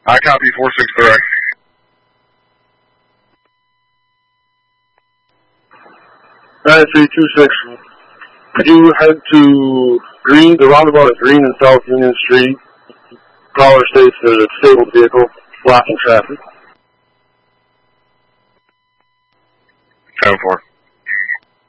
I copy 463. Alright, 326. Could you head to Green, the roundabout at Green and South Union Street? Caller states that a disabled vehicle blocking traffic. 10-4.